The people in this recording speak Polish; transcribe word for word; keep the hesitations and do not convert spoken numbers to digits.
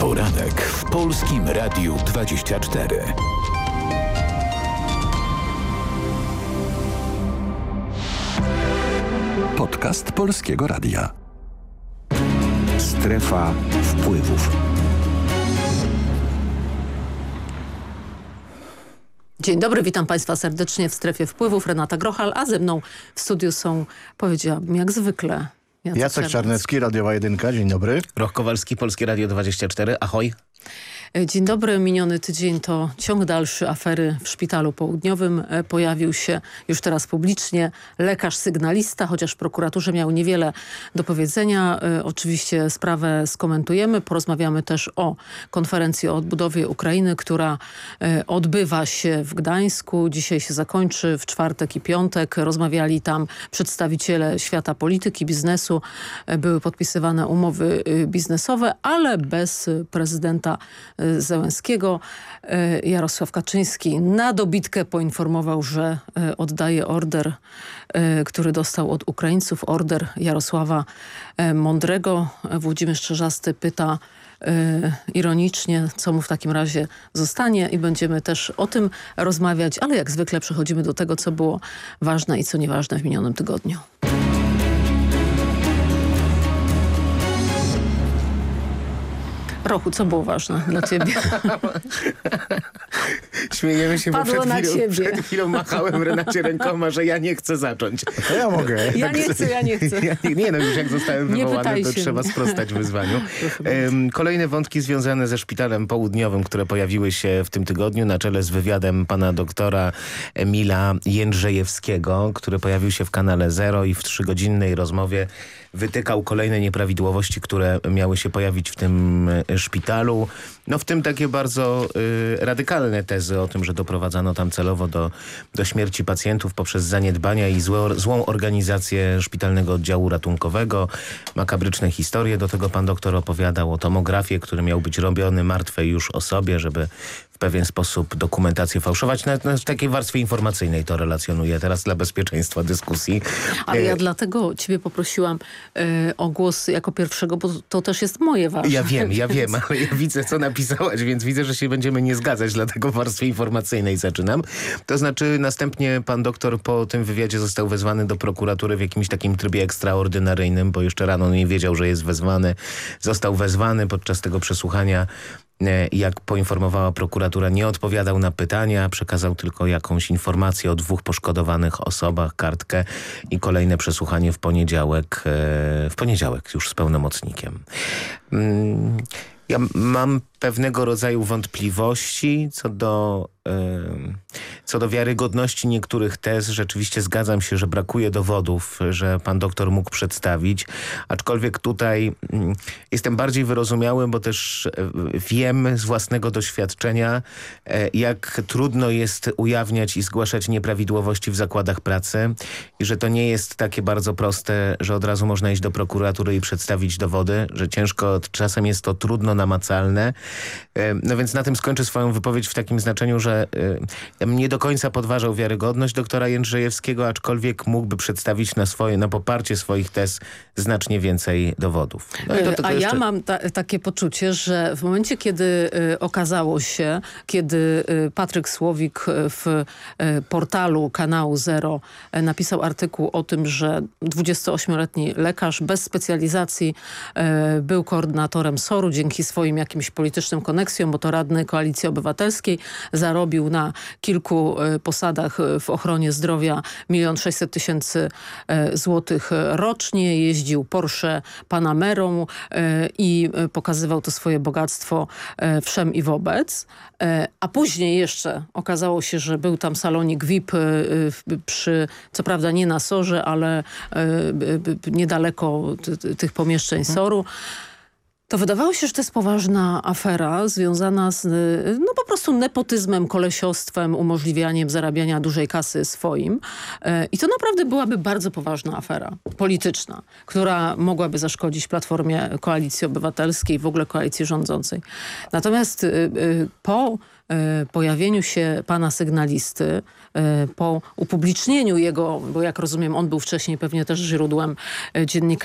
Poranek w Polskim Radiu dwadzieścia cztery. Podcast Polskiego Radia. Strefa wpływów. Dzień dobry, witam Państwa serdecznie w Strefie Wpływów. Renata Grochal, a ze mną w studiu są, powiedziałabym, jak zwykle Jacek, Jacek Czarnecki, Radiowa Jedynka. Dzień dobry. Roch Kowalski, Polskie Radio dwadzieścia cztery. Ahoj. Dzień dobry. Miniony tydzień to ciąg dalszy afery w Szpitalu Południowym. Pojawił się już teraz publicznie lekarz sygnalista, chociaż w prokuraturze miał niewiele do powiedzenia. Oczywiście sprawę skomentujemy. Porozmawiamy też o konferencji o odbudowie Ukrainy, która odbywa się w Gdańsku. Dzisiaj się zakończy, w czwartek i piątek. Rozmawiali tam przedstawiciele świata polityki, biznesu. Były podpisywane umowy biznesowe, ale bez prezydenta Zełenskiego. Jarosław Kaczyński na dobitkę poinformował, że oddaje order, który dostał od Ukraińców, order Jarosława Mądrego. Włodzimierz Czerzasty pyta ironicznie, co mu w takim razie zostanie, i będziemy też o tym rozmawiać, ale jak zwykle przechodzimy do tego, co było ważne i co nieważne w minionym tygodniu. Rochu, co było ważne dla ciebie? Śmiejemy się, Padło bo przed chwilą, na ciebie. przed chwilą machałem Renacie rękoma, że ja nie chcę zacząć. To ja mogę. Ja nie chcę, ja nie chcę. Ja nie, nie no, już jak zostałem Nie wywołany, pytaj to się trzeba mnie. sprostać wyzwaniu. Um, kolejne wątki związane ze Szpitalem Południowym, które pojawiły się w tym tygodniu, na czele z wywiadem pana doktora Emila Jędrzejewskiego, który pojawił się w kanale Zero i w trzygodzinnej rozmowie wytykał kolejne nieprawidłowości, które miały się pojawić w tym szpitalu. No w tym takie bardzo y, radykalne tezy o tym, że doprowadzano tam celowo do, do śmierci pacjentów poprzez zaniedbania i złe, złą organizację szpitalnego oddziału ratunkowego. Makabryczne historie. Do tego pan doktor opowiadał o tomografie, który miał być robiony martwej już osobie, żeby w pewien sposób dokumentację fałszować. Nawet w takiej warstwie informacyjnej to relacjonuję teraz dla bezpieczeństwa dyskusji. Ale ja dlatego ciebie poprosiłam e, o głos jako pierwszego, bo to też jest moje ważne. Ja wiem, ja wiem, ale ja widzę, co napisałaś, więc widzę, że się będziemy nie zgadzać, dlatego w warstwie informacyjnej zaczynam. To znaczy następnie pan doktor po tym wywiadzie został wezwany do prokuratury w jakimś takim trybie ekstraordynaryjnym, bo jeszcze rano nie wiedział, że jest wezwany. Został wezwany podczas tego przesłuchania. Jak poinformowała prokuratura, nie odpowiadał na pytania, przekazał tylko jakąś informację o dwóch poszkodowanych osobach, kartkę, i kolejne przesłuchanie w poniedziałek, w poniedziałek już z pełnomocnikiem. Ja mam pewnego rodzaju wątpliwości co do, yy, co do wiarygodności niektórych tez. Rzeczywiście zgadzam się, że brakuje dowodów, że pan doktor mógł przedstawić. Aczkolwiek tutaj yy, jestem bardziej wyrozumiały, bo też yy, wiem z własnego doświadczenia, yy, jak trudno jest ujawniać i zgłaszać nieprawidłowości w zakładach pracy i że to nie jest takie bardzo proste, że od razu można iść do prokuratury i przedstawić dowody, że ciężko, czasem jest to trudno namacalne. No więc na tym skończę swoją wypowiedź w takim znaczeniu, że ja bym nie do końca podważał wiarygodność doktora Jędrzejewskiego, aczkolwiek mógłby przedstawić na swoje, na poparcie swoich tez znacznie więcej dowodów. No i do tego A jeszcze... ja mam ta, takie poczucie, że w momencie, kiedy y, okazało się, kiedy y, Patryk Słowik w y, portalu kanału Zero y, napisał artykuł o tym, że dwudziestoośmioletni lekarz bez specjalizacji y, był koordynatorem soru dzięki swoim jakimś politycznym koneksjom, bo to radny Koalicji Obywatelskiej, zarobił na kilku y, posadach w ochronie zdrowia milion sześćset tysięcy złotych rocznie, jeździł Porsche Panamerą y, i pokazywał to swoje bogactwo y, wszem i wobec. Y, a później jeszcze okazało się, że był tam salonik V I P y, y, przy, co prawda nie na sorze, ale y, y, niedaleko t, tych pomieszczeń mhm. soru. To wydawało się, że to jest poważna afera związana z no po prostu nepotyzmem, kolesiostwem, umożliwianiem zarabiania dużej kasy swoim. I to naprawdę byłaby bardzo poważna afera polityczna, która mogłaby zaszkodzić Platformie Koalicji Obywatelskiej, w ogóle koalicji rządzącej. Natomiast po pojawieniu się pana sygnalisty, po upublicznieniu jego, bo jak rozumiem on był wcześniej pewnie też źródłem dziennika